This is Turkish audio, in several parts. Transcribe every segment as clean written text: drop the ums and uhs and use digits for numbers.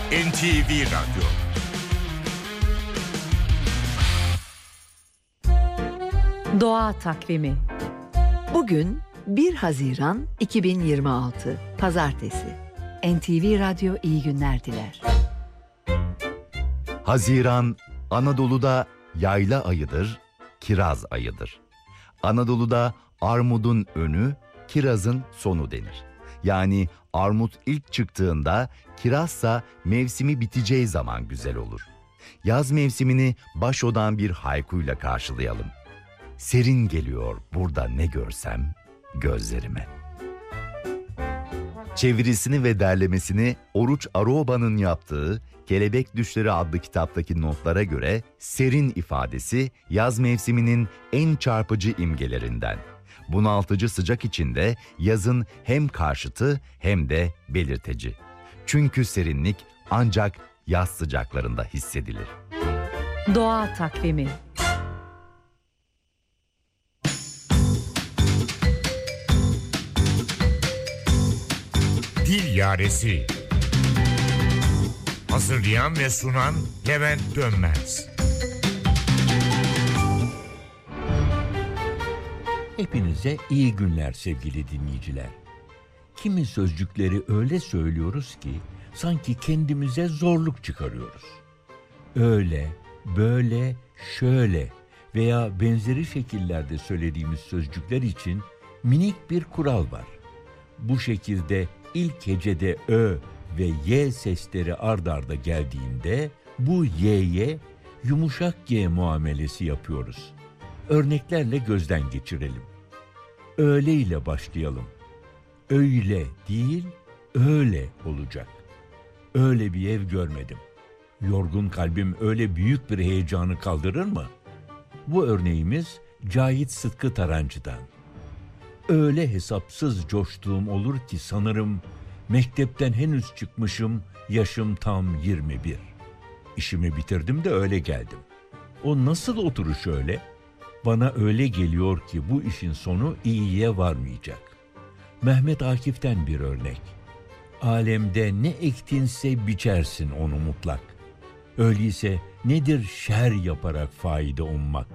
NTV Radyo. Doğa Takvimi. Bugün 1 Haziran 2026 Pazartesi. NTV Radyo iyi günler diler. Haziran, Anadolu'da yayla ayıdır, kiraz ayıdır. Anadolu'da armudun önü, kirazın sonu denir. Yani armut ilk çıktığında, kirazsa mevsimi biteceği zaman güzel olur. Yaz mevsimini başodan bir haykuyla karşılayalım. Serin geliyor burada ne görsem gözlerime. Çevirisini ve derlemesini Oruç Aroba'nın yaptığı Kelebek Düşleri adlı kitaptaki notlara göre serin ifadesi yaz mevsiminin en çarpıcı imgelerinden. Bunaltıcı sıcak içinde yazın hem karşıtı hem de belirteci. Çünkü serinlik ancak yaz sıcaklarında hissedilir. Doğa Takvimi. Dil Yaresi. Hazırlayan ve sunan Levent Dönmez. Hepinize iyi günler sevgili dinleyiciler. Kimi sözcükleri öyle söylüyoruz ki sanki kendimize zorluk çıkarıyoruz. Öyle, böyle, şöyle veya benzeri şekillerde söylediğimiz sözcükler için minik bir kural var. Bu şekilde ilk hecede ö ve y sesleri ard arda geldiğinde bu y'ye yumuşak g muamelesi yapıyoruz. Örneklerle gözden geçirelim. Öyle ile başlayalım. Öyle değil, öyle olacak. Öyle bir ev görmedim. Yorgun kalbim öyle büyük bir heyecanı kaldırır mı? Bu örneğimiz Cahit Sıtkı Tarancı'dan. Öyle hesapsız coştuğum olur ki sanırım mektepten henüz çıkmışım, yaşım tam 21. İşimi bitirdim de öyle geldim. O nasıl oturuş öyle? Bana öyle geliyor ki bu işin sonu iyiye varmayacak. Mehmet Akif'ten bir örnek. Alemde ne ektinse biçersin onu mutlak. Öyleyse nedir şer yaparak faide ummak?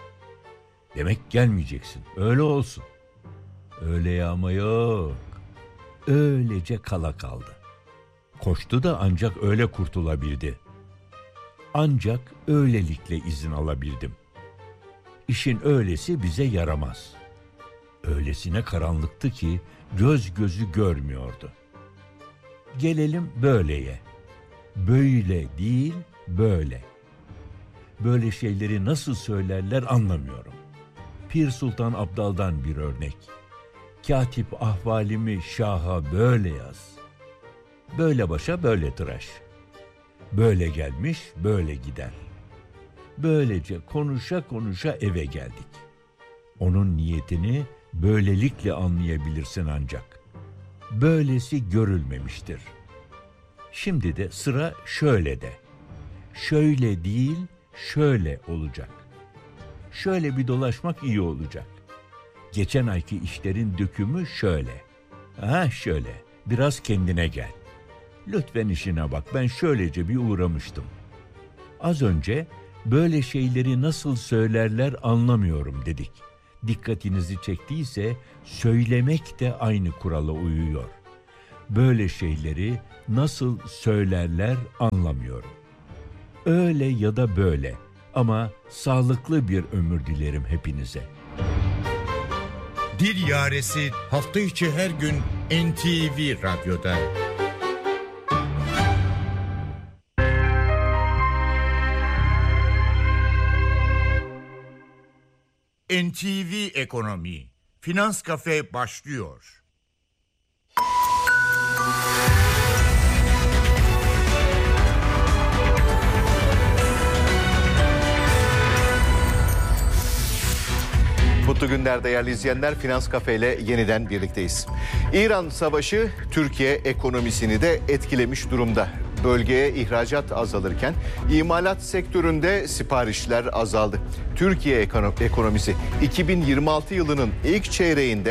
Demek gelmeyeceksin, öyle olsun. Öyle ama yok. Öylece kala kaldı. Koştu da ancak öyle kurtulabildi. Ancak öylelikle izin alabildim. İşin öylesi bize yaramaz. Öylesine karanlıktı ki göz gözü görmüyordu. Gelelim böyleye. Böyle değil, böyle. Böyle şeyleri nasıl söylerler anlamıyorum. Pir Sultan Abdal'dan bir örnek. Katip ahvalimi şaha böyle yaz. Böyle başa böyle tıraş. Böyle gelmiş, böyle gider. Böylece konuşa konuşa eve geldik. Onun niyetini böylelikle anlayabilirsin ancak. Böylesi görülmemiştir. Şimdi de sıra şöyle de. Şöyle değil, şöyle olacak. Şöyle bir dolaşmak iyi olacak. Geçen ayki işlerin dökümü şöyle. Şöyle, biraz kendine gel. Lütfen işine bak, ben şöylece bir uğramıştım. Az önce böyle şeyleri nasıl söylerler anlamıyorum dedik. Dikkatinizi çektiyse söylemek de aynı kurala uyuyor. Böyle şeyleri nasıl söylerler anlamıyorum. Öyle ya da böyle ama sağlıklı bir ömür dilerim hepinize. Dil Yaresi hafta içi her gün NTV Radyo'da. NTV Ekonomi Finans Kafe başlıyor. Mutlu günler değerli izleyenler. Finans Kafe ile yeniden birlikteyiz. İran Savaşı Türkiye ekonomisini de etkilemiş durumda. Bölgeye ihracat azalırken imalat sektöründe siparişler azaldı. Türkiye ekonomisi 2026 yılının ilk çeyreğinde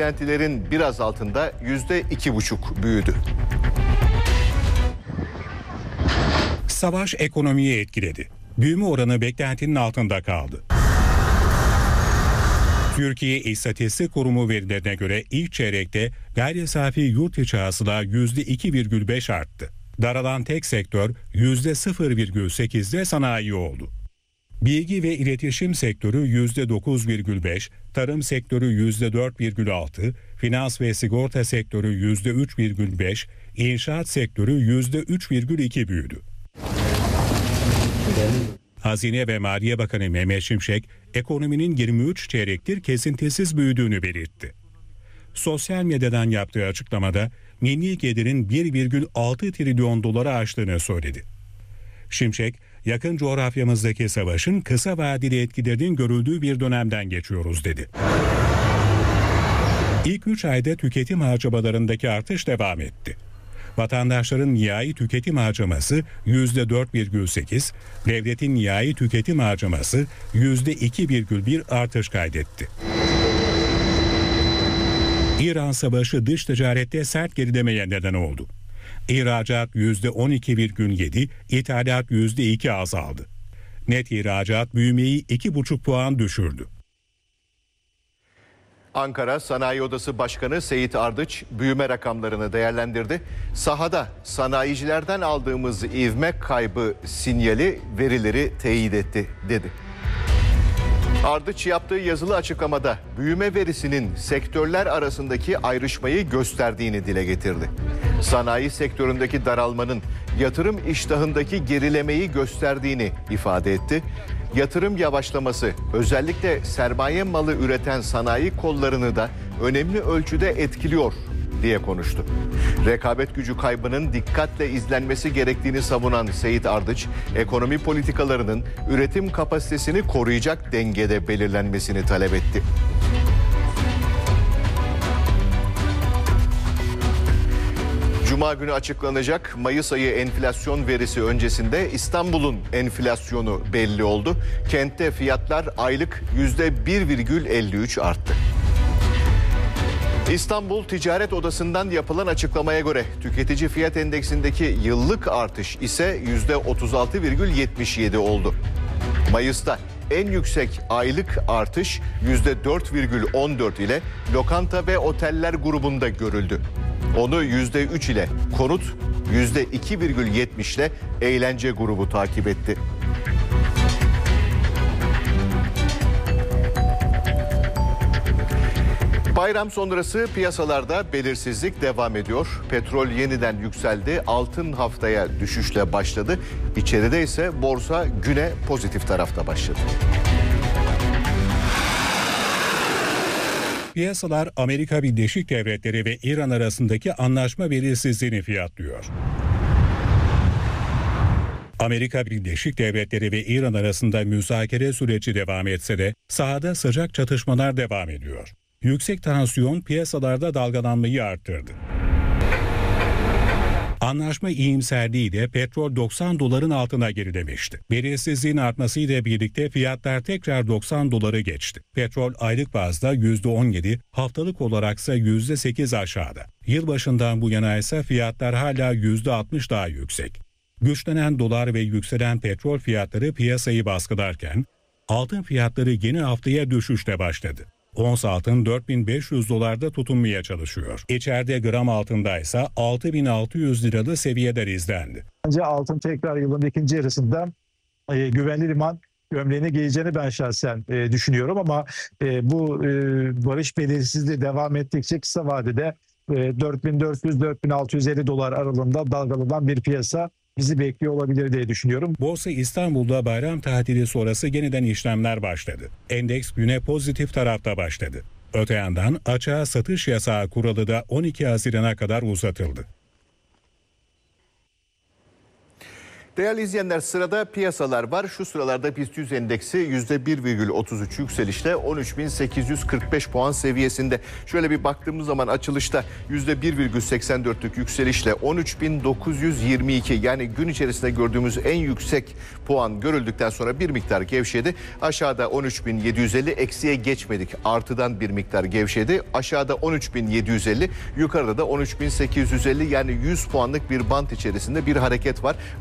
beklentilerin biraz altında %2,5 büyüdü. Savaş ekonomiyi etkiledi. Büyüme oranı beklentinin altında kaldı. Türkiye İstatistik Kurumu verilerine göre ilk çeyrekte gayri safi yurt içi hasıla %2,5 arttı. Daralan tek sektör %0,8'de sanayi oldu. Bilgi ve iletişim sektörü %9,5, tarım sektörü %4,6, finans ve sigorta sektörü %3,5, inşaat sektörü %3,2 büyüdü. Hazine ve Maliye Bakanı Mehmet Şimşek, ekonominin 23 çeyrektir kesintisiz büyüdüğünü belirtti. Sosyal medyadan yaptığı açıklamada milli gelirin 1,6 trilyon doları aştığını söyledi. Şimşek, yakın coğrafyamızdaki savaşın kısa vadeli etkilerinin görüldüğü bir dönemden geçiyoruz dedi. İlk 3 ayda tüketim harcamalarındaki artış devam etti. Vatandaşların nihai tüketim harcaması %4,8, devletin nihai tüketim harcaması %2,1 artış kaydetti. İran Savaşı dış ticarette sert gerilemeye neden oldu. İhracat %12,7, ithalat %2 azaldı. Net ihracat büyümeyi 2,5 puan düşürdü. Ankara Sanayi Odası Başkanı Seyit Ardıç büyüme rakamlarını değerlendirdi. Sahada sanayicilerden aldığımız ivme kaybı sinyali verileri teyit etti dedi. Ardıç yaptığı yazılı açıklamada büyüme verisinin sektörler arasındaki ayrışmayı gösterdiğini dile getirdi. Sanayi sektöründeki daralmanın yatırım iştahındaki gerilemeyi gösterdiğini ifade etti. Yatırım yavaşlaması özellikle sermaye malı üreten sanayi kollarını da önemli ölçüde etkiliyor diye konuştu. Rekabet gücü kaybının dikkatle izlenmesi gerektiğini savunan Seyit Ardıç, ekonomi politikalarının üretim kapasitesini koruyacak dengede belirlenmesini talep etti. Cuma günü açıklanacak Mayıs ayı enflasyon verisi öncesinde İstanbul'un enflasyonu belli oldu. Kentte fiyatlar aylık %1,53 arttı. İstanbul Ticaret Odası'ndan yapılan açıklamaya göre tüketici fiyat endeksindeki yıllık artış ise %36,77 oldu. Mayıs'ta en yüksek aylık artış %4,14 ile lokanta ve oteller grubunda görüldü. Onu %3 ile konut, %2,70 ile eğlence grubu takip etti. Bayram sonrası piyasalarda belirsizlik devam ediyor. Petrol yeniden yükseldi. Altın haftaya düşüşle başladı. İçeride ise borsa güne pozitif tarafta başladı. Piyasalar Amerika Birleşik Devletleri ve İran arasındaki anlaşma belirsizliğini fiyatlıyor. Amerika Birleşik Devletleri ve İran arasında müzakere süreci devam etse de sahada sıcak çatışmalar devam ediyor. Yüksek tansiyon piyasalarda dalgalanmayı arttırdı. Anlaşma iyimserliğiyle petrol 90 doların altına gerilemişti. Belirsizliğin artmasıyla birlikte fiyatlar tekrar 90 doları geçti. Petrol aylık bazda %17, haftalık olaraksa %8 aşağıda. Yılbaşından bu yana ise fiyatlar hala %60 daha yüksek. Güçlenen dolar ve yükselen petrol fiyatları piyasayı baskılarken altın fiyatları yeni haftaya düşüşle başladı. Ons altın 4.500 dolarda tutunmaya çalışıyor. İçeride gram altında ise 6.600 liralı seviyeler izlendi. Bence altın tekrar yılın ikinci yarısında güvenli liman gömleğini giyeceğini ben şahsen düşünüyorum ama bu barış belirsizliği devam ettikçe kısa vadede 4.400-4.650 dolar aralığında dalgalanan bir piyasa bizi bekliyor olabilir diye düşünüyorum. Borsa İstanbul'da bayram tatili sonrası yeniden işlemler başladı. Endeks güne pozitif tarafta başladı. Öte yandan açığa satış yasağı kuralı da 12 Haziran'a kadar uzatıldı. Değerli izleyenler, sırada piyasalar var. Şu sıralarda BIST 100 endeksi %1,33 yükselişle 13.845 puan seviyesinde. Şöyle bir baktığımız zaman açılışta %1,84'lük yükselişle 13.922, yani gün içerisinde gördüğümüz en yüksek puan görüldükten sonra bir miktar gevşedi. Aşağıda 13.750, eksiye geçmedik. Artıdan bir miktar gevşedi. Aşağıda 13.750, yukarıda da 13.850, yani 100 puanlık bir bant içerisinde bir hareket var. Öğle saat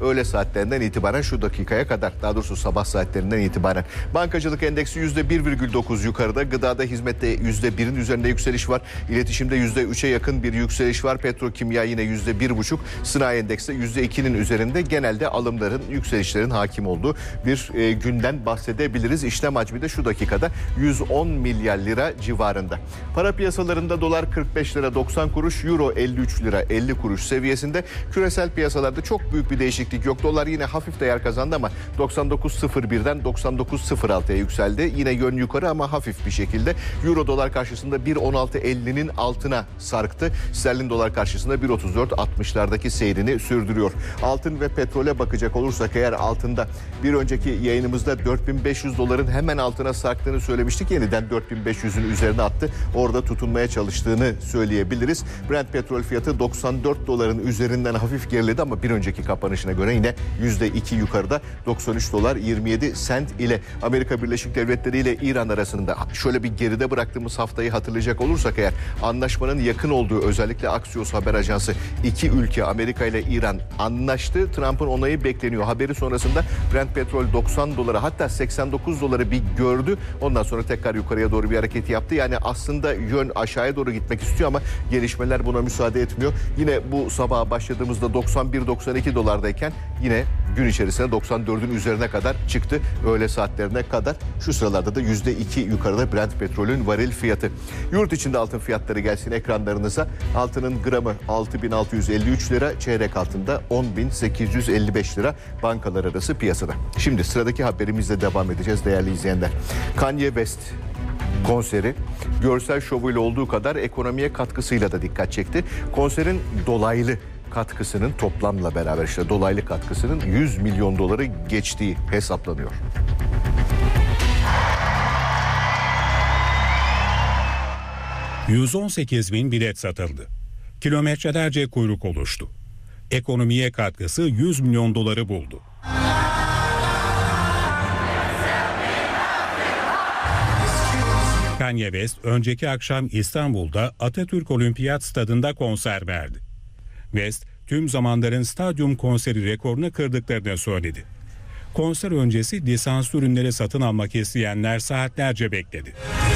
saatlerinden itibaren şu dakikaya kadar, daha doğrusu sabah saatlerinden itibaren. Bankacılık endeksi %1,9 yukarıda. Gıdada, hizmette %1'in üzerinde yükseliş var. İletişimde %3'e yakın bir yükseliş var. Petrokimya yine %1,5. Sanayi endeksi %2'nin üzerinde. Genelde alımların, yükselişlerin hakim olduğu bir günden bahsedebiliriz. İşlem hacmi de şu dakikada 110 milyar lira civarında. Para piyasalarında dolar 45 lira 90 kuruş, euro 53 lira 50 kuruş seviyesinde. Küresel piyasalarda çok büyük bir değişiklik yok. Dolar yine hafif değer kazandı ama 99.01'den 99.06'ya yükseldi. Yine yön yukarı ama hafif bir şekilde. Euro dolar karşısında 1.16.50'nin altına sarktı. Sterlin dolar karşısında 1.34.60'lardaki seyrini sürdürüyor. Altın ve petrole bakacak olursak eğer, altında bir önceki yayınımızda 4500 doların hemen altına sarktığını söylemiştik. Yeniden 4500'ün üzerine attı. Orada tutunmaya çalıştığını söyleyebiliriz. Brent petrol fiyatı 94 doların üzerinden hafif geriledi ama bir önceki kapanışına göre yine %2 yukarıda 93 dolar 27 sent ile. Amerika Birleşik Devletleri ile İran arasında şöyle bir geride bıraktığımız haftayı hatırlayacak olursak eğer, anlaşmanın yakın olduğu, özellikle Axios haber ajansı, iki ülke Amerika ile İran anlaştı. Trump'ın onayı bekleniyor. Haberi sonrasında Brent petrol 90 dolara, hatta 89 doları bir gördü. Ondan sonra tekrar yukarıya doğru bir hareket yaptı. Yani aslında yön aşağıya doğru gitmek istiyor ama gelişmeler buna müsaade etmiyor. Yine bu sabaha başladığımızda 91-92 dolardayken yine gün içerisinde 94'ün üzerine kadar çıktı. Öğle saatlerine kadar. Şu sıralarda da %2 yukarıda Brent petrolün varil fiyatı. Yurt içinde altın fiyatları gelsin ekranlarınıza. Altının gramı 6.653 lira, çeyrek altında 10.855 lira bankalar arası piyasada. Şimdi sıradaki haberimizle devam edeceğiz değerli izleyenler. Kanye West konseri görsel şovuyla olduğu kadar ekonomiye katkısıyla da dikkat çekti. Konserin dolaylı katkısının, toplamla beraber işte dolaylı katkısının 100 milyon doları geçtiği hesaplanıyor. ...118.000 bilet satıldı. Kilometrelerce kuyruk oluştu. Ekonomiye katkısı 100 milyon doları buldu. Kanye West önceki akşam İstanbul'da Atatürk Olimpiyat Stadı'nda konser verdi. West, tüm zamanların stadyum konseri rekorunu kırdıklarını söyledi. Konser öncesi lisanslı ürünleri satın almak isteyenler saatlerce bekledi.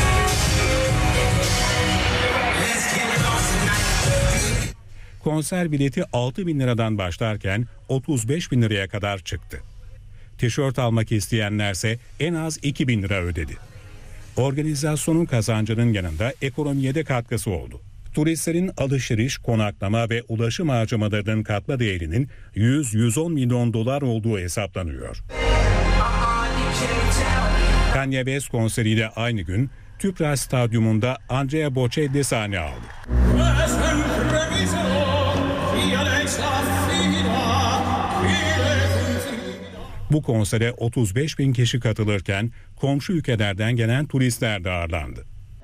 Konser bileti 6.000 liradan başlarken 35.000 liraya kadar çıktı. Tişört almak isteyenlerse en az 2.000 lira ödedi. Organizasyonun kazancının yanında ekonomiye de katkısı oldu. Turistlerin alışveriş, konaklama ve ulaşım harcamalarının katma değerinin 100-110 milyon dolar olduğu hesaplanıyor. Kanye West konseriyle aynı gün Tüpraş Stadyumunda Andrea Bocelli sahne aldı. Bu konsere 35.000 kişi katılırken komşu ülkelerden gelen turistler de ağırlandı.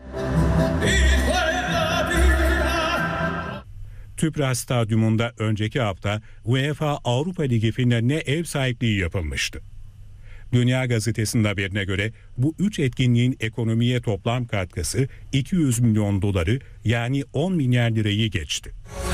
Tüpraş Stadyumunda önceki hafta UEFA Avrupa Ligi finaline ev sahipliği yapılmıştı. Dünya Gazetesi'nin haberine göre bu 3 etkinliğin ekonomiye toplam katkısı 200 milyon doları yani 10 milyar lirayı geçti.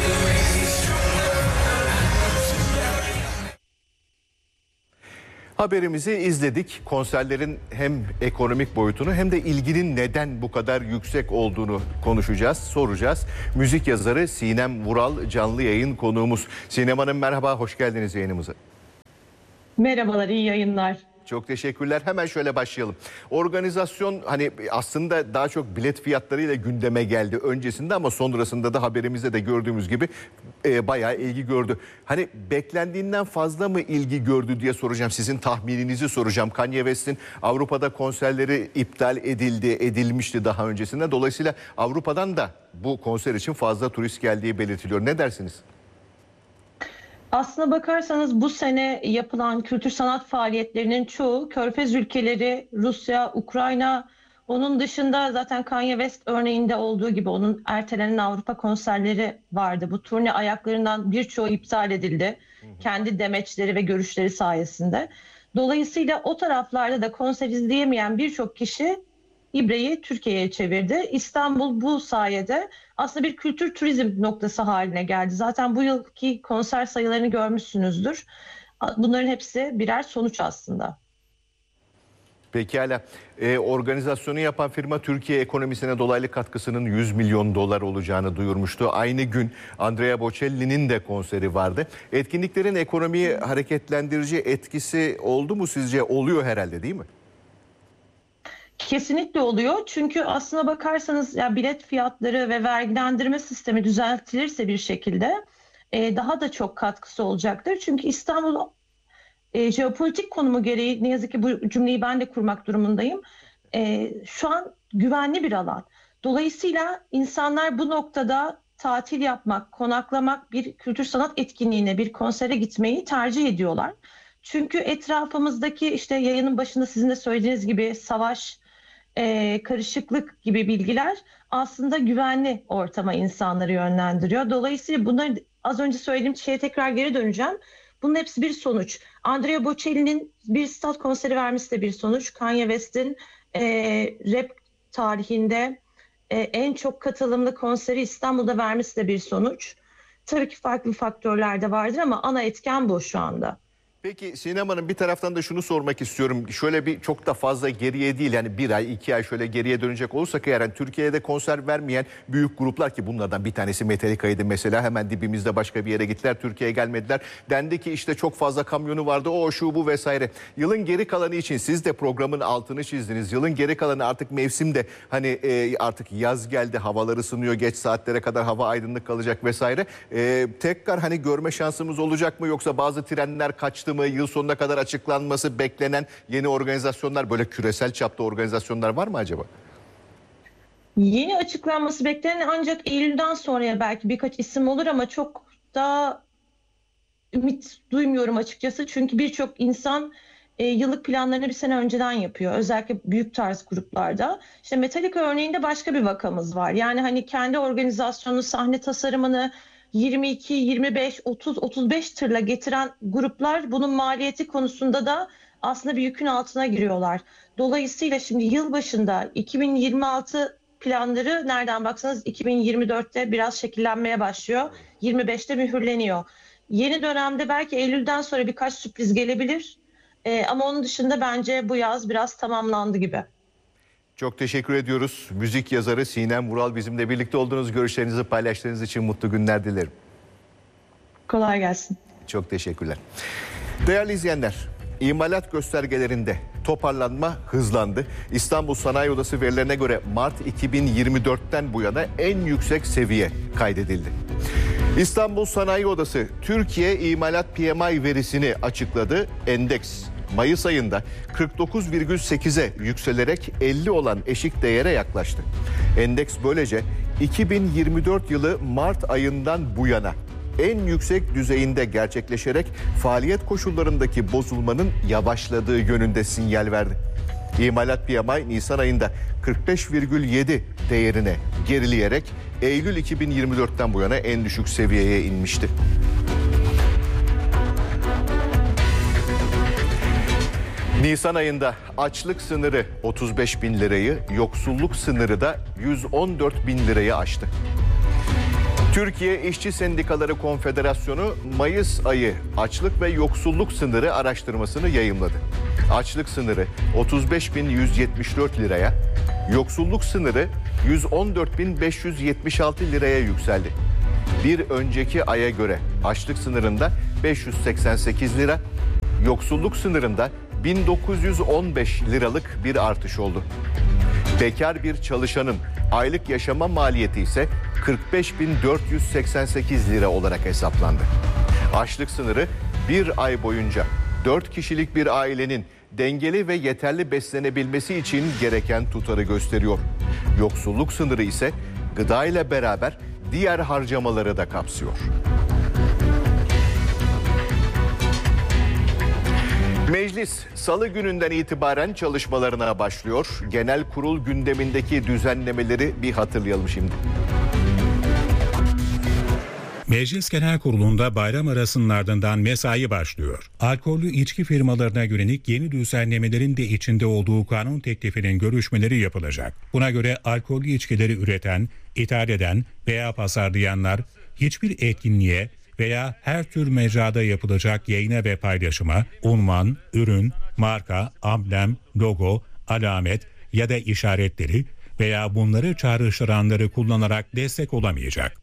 Haberimizi izledik. Konserlerin hem ekonomik boyutunu hem de ilginin neden bu kadar yüksek olduğunu konuşacağız, soracağız. Müzik yazarı Sinem Vural canlı yayın konuğumuz. Sinem Hanım merhaba, hoş geldiniz yayınımıza. Merhabalar, iyi yayınlar. Çok teşekkürler. Hemen şöyle başlayalım. Organizasyon hani aslında daha çok bilet fiyatlarıyla gündeme geldi öncesinde ama sonrasında da haberimizde de gördüğümüz gibi bayağı ilgi gördü. Hani beklendiğinden fazla mı ilgi gördü diye soracağım. Sizin tahmininizi soracağım. Kanye West'in Avrupa'da konserleri iptal edilmişti daha öncesinde. Dolayısıyla Avrupa'dan da bu konser için fazla turist geldiği belirtiliyor. Ne dersiniz? Aslına bakarsanız bu sene yapılan kültür sanat faaliyetlerinin çoğu Körfez ülkeleri, Rusya, Ukrayna, onun dışında zaten Kanye West örneğinde olduğu gibi onun ertelenen Avrupa konserleri vardı. Bu turne ayaklarından birçoğu iptal edildi. Kendi demeçleri ve görüşleri sayesinde. Dolayısıyla o taraflarda da konser izleyemeyen birçok kişi İbre'yi Türkiye'ye çevirdi. İstanbul bu sayede aslında bir kültür turizm noktası haline geldi. Zaten bu yılki konser sayılarını görmüşsünüzdür. Bunların hepsi birer sonuç aslında. Pekala. Organizasyonu yapan firma Türkiye ekonomisine dolaylı katkısının 100 milyon dolar olacağını duyurmuştu. Aynı gün Andrea Bocelli'nin de konseri vardı. Etkinliklerin ekonomiyi hareketlendirici etkisi oldu mu sizce? Oluyor herhalde, değil mi? Kesinlikle oluyor. Çünkü aslına bakarsanız ya bilet fiyatları ve vergilendirme sistemi düzeltilirse bir şekilde daha da çok katkısı olacaktır. Çünkü İstanbul jeopolitik konumu gereği, ne yazık ki bu cümleyi ben de kurmak durumundayım, şu an güvenli bir alan. Dolayısıyla insanlar bu noktada tatil yapmak, konaklamak, bir kültür sanat etkinliğine, bir konsere gitmeyi tercih ediyorlar. Çünkü etrafımızdaki, işte yayının başında sizin de söylediğiniz gibi, savaş, karışıklık gibi bilgiler aslında güvenli ortama insanları yönlendiriyor. Dolayısıyla bunları, az önce söylediğim şeye tekrar geri döneceğim. Bunun hepsi bir sonuç. Andrea Bocelli'nin bir stat konseri vermesi de bir sonuç. Kanye West'in rap tarihinde en çok katılımlı konseri İstanbul'da vermesi de bir sonuç. Tabii ki farklı faktörler de vardır ama ana etken bu şu anda. Peki Sinem Hanım, bir taraftan da şunu sormak istiyorum. Şöyle bir çok da fazla geriye değil, yani bir ay 2 ay şöyle geriye dönecek olursak eğer, yani Türkiye'de konser vermeyen büyük gruplar, ki bunlardan bir tanesi Metallica'ydı mesela, hemen dibimizde başka bir yere gittiler, Türkiye'ye gelmediler. Dendi ki işte çok fazla kamyonu vardı, o şu bu vesaire. Yılın geri kalanı için siz de programın altını çizdiniz. Yılın geri kalanı artık mevsimde, hani artık yaz geldi, havalar ısınıyor, geç saatlere kadar hava aydınlık kalacak vesaire. Tekrar hani görme şansımız olacak mı, yoksa bazı trenler kaçtı mı? Yıl sonuna kadar açıklanması beklenen yeni organizasyonlar, böyle küresel çapta organizasyonlar var mı acaba? Yeni açıklanması beklenen, ancak Eylül'den sonraya belki birkaç isim olur ama çok da ümit duymuyorum açıkçası. Çünkü birçok insan yıllık planlarını bir sene önceden yapıyor. Özellikle büyük tarz gruplarda. İşte Metallica örneğinde başka bir vakamız var. Yani hani kendi organizasyonunu, sahne tasarımını 22, 25, 30, 35 tırla getiren gruplar bunun maliyeti konusunda da aslında bir yükün altına giriyorlar. Dolayısıyla şimdi yılbaşında 2026 planları nereden baksanız 2024'te biraz şekillenmeye başlıyor. 25'te mühürleniyor. Yeni dönemde belki Eylül'den sonra birkaç sürpriz gelebilir. Ama onun dışında bence bu yaz biraz tamamlandı gibi. Çok teşekkür ediyoruz. Müzik yazarı Sinem Vural bizimle birlikte oldunuz. Görüşlerinizi paylaştığınız için mutlu günler dilerim. Kolay gelsin. Çok teşekkürler. Değerli izleyenler, imalat göstergelerinde toparlanma hızlandı. İstanbul Sanayi Odası verilerine göre Mart 2024'ten bu yana en yüksek seviye kaydedildi. İstanbul Sanayi Odası Türkiye İmalat PMI verisini açıkladı. Endeks Mayıs ayında 49,8'e yükselerek 50 olan eşik değere yaklaştı. Endeks böylece 2024 yılı Mart ayından bu yana en yüksek düzeyinde gerçekleşerek faaliyet koşullarındaki bozulmanın yavaşladığı yönünde sinyal verdi. İmalat PMI Nisan ayında 45,7 değerine gerileyerek Eylül 2024'ten bu yana en düşük seviyeye inmişti. Nisan ayında açlık sınırı 35 bin lirayı, yoksulluk sınırı da 114 bin lirayı aştı. Türkiye İşçi Sendikaları Konfederasyonu Mayıs ayı açlık ve yoksulluk sınırı araştırmasını yayımladı. Açlık sınırı 35.174 liraya, yoksulluk sınırı 114.576 liraya yükseldi. Bir önceki aya göre açlık sınırında 588 lira, yoksulluk sınırında 1915 liralık bir artış oldu. Bekar bir çalışanın aylık yaşama maliyeti ise 45.488 lira olarak hesaplandı. Açlık sınırı bir ay boyunca 4 kişilik bir ailenin dengeli ve yeterli beslenebilmesi için gereken tutarı gösteriyor. Yoksulluk sınırı ise gıda ile beraber diğer harcamaları da kapsıyor. Meclis Salı gününden itibaren çalışmalarına başlıyor. Genel kurul gündemindeki düzenlemeleri bir hatırlayalım şimdi. Meclis Genel Kurulu'nda bayram arasının ardından mesai başlıyor. Alkollü içki firmalarına yönelik yeni düzenlemelerin de içinde olduğu kanun teklifinin görüşmeleri yapılacak. Buna göre alkollü içkileri üreten, ithal eden veya pazarlayanlar hiçbir etkinliğe veya her tür mecrada yapılacak yayına ve paylaşıma unvan, ürün, marka, amblem, logo, alamet ya da işaretleri veya bunları çağrıştıranları kullanarak destek olamayacak.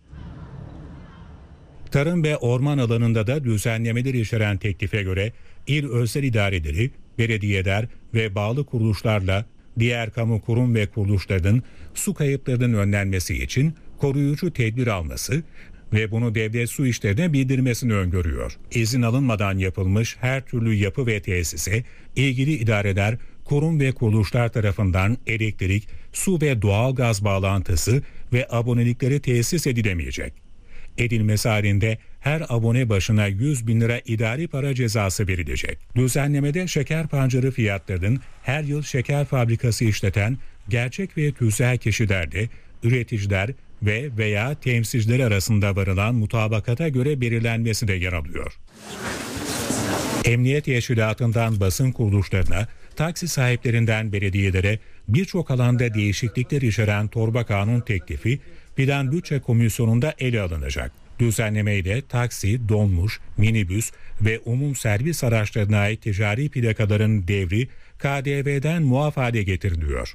Tarım ve orman alanında da düzenlemeler içeren teklife göre il özel idareleri, belediyeler ve bağlı kuruluşlarla diğer kamu kurum ve kuruluşlarının su kayıplarının önlenmesi için koruyucu tedbir alması ve bunu devlet su işlerine bildirmesini öngörüyor. İzin alınmadan yapılmış her türlü yapı ve tesise ilgili idareler, kurum ve kuruluşlar tarafından elektrik, su ve doğalgaz bağlantısı ve abonelikleri tesis edilemeyecek. Edilmesi halinde her abone başına 100 bin lira idari para cezası verilecek. Düzenlemede şeker pancarı fiyatlarının her yıl şeker fabrikası işleten gerçek ve tüzel kişilerde üreticiler ve veya temsilciler arasında varılan mutabakata göre belirlenmesi de yer alıyor. Emniyet Teşkilatı'ndan basın kuruluşlarına, taksi sahiplerinden belediyelere birçok alanda değişiklikler içeren torba kanun teklifi Plan Bütçe Komisyonu'nda ele alınacak. Düzenlemeyle taksi, dolmuş, minibüs ve umum servis araçlarına ait ticari plakaların devri KDV'den muaf hale getiriliyor.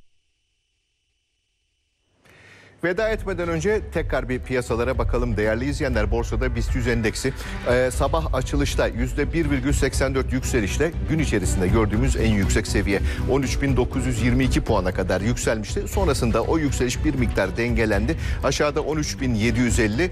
Veda etmeden önce tekrar bir piyasalara bakalım değerli izleyenler. Borsada BIST 100 endeksi sabah açılışta %1,84 yükselişle gün içerisinde gördüğümüz en yüksek seviye 13.922 puana kadar yükselmişti. Sonrasında o yükseliş bir miktar dengelendi. Aşağıda 13.750,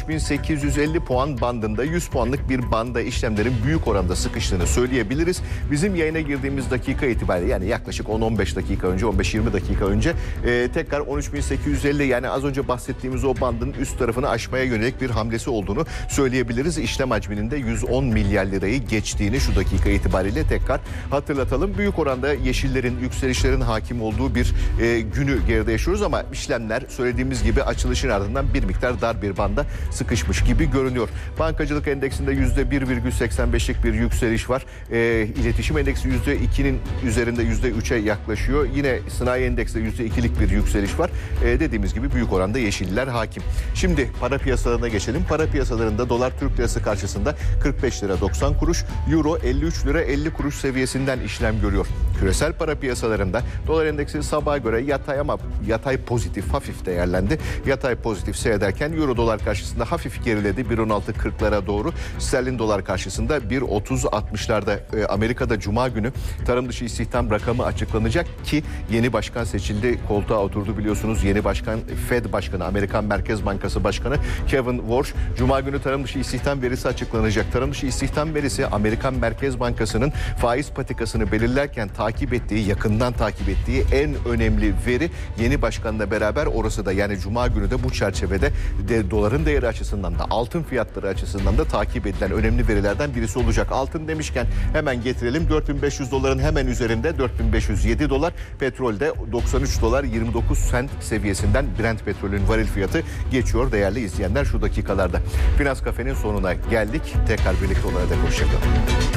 13.850 puan bandında 100 puanlık bir banda işlemlerin büyük oranda sıkıştığını söyleyebiliriz. Bizim yayına girdiğimiz dakika itibariyle yani yaklaşık 10-15 dakika önce, 15-20 dakika önce tekrar 13.850 yani az önce bahsettiğimiz o bandın üst tarafını aşmaya yönelik bir hamlesi olduğunu söyleyebiliriz. İşlem hacminin de 110 milyar lirayı geçtiğini şu dakika itibariyle tekrar hatırlatalım. Büyük oranda yeşillerin, yükselişlerin hakim olduğu bir günü geride yaşıyoruz ama işlemler söylediğimiz gibi açılışın ardından bir miktar dar bir banda sıkışmış gibi görünüyor. Bankacılık endeksinde %1,85'lik bir yükseliş var. İletişim endeksi %2'nin üzerinde %3'e yaklaşıyor. Yine sanayi endekste %2'lik bir yükseliş var. Dediğimiz gibi büyük oranda yeşiller hakim. Şimdi para piyasalarına geçelim. Para piyasalarında dolar Türk lirası karşısında 45 lira 90 kuruş, euro 53 lira 50 kuruş seviyesinden işlem görüyor. Küresel para piyasalarında dolar endeksi sabaha göre yatay ama yatay pozitif hafif değerlendi. Yatay pozitif seyrederken euro dolar karşısında hafif geriledi 1.16.40'lara doğru. Sterlin dolar karşısında 1.30.60'larda. Amerika'da Cuma günü tarım dışı istihdam rakamı açıklanacak ki yeni başkan seçildi. Koltuğa oturdu biliyorsunuz. Yeni başkan Fed Başkanı, Amerikan Merkez Bankası Başkanı Kevin Warsh. Cuma günü tarım dışı istihdam verisi açıklanacak. Tarım dışı istihdam verisi Amerikan Merkez Bankası'nın faiz patikasını belirlerken yakından takip ettiği en önemli veri. Yeni başkanla beraber orası da yani Cuma günü de bu çerçevede doların değeri açısından da altın fiyatları açısından da takip edilen önemli verilerden birisi olacak. Altın demişken hemen getirelim. 4500 doların hemen üzerinde 4507 dolar. Petrolde 93 dolar 29 sent seviyesinden Brent petrolün varil fiyatı geçiyor değerli izleyenler şu dakikalarda. Finans Kafe'nin sonuna geldik. Tekrar birlikte olarak hoşçakalın.